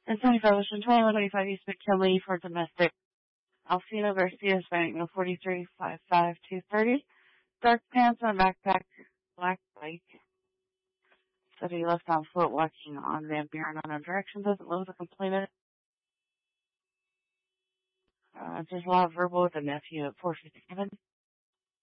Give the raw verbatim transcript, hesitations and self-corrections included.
It's twenty-five Ocean, twenty-one twenty-five East McKinley for domestic. Alcina Garcia, Hispanic, no forty-three, five five two thirty. Dark pants on backpack, black bike. Said he left on foot walking on Van Buren on a direction. Doesn't live with a complainant. Uh, just a lot of verbal with a nephew at four fifty-seven.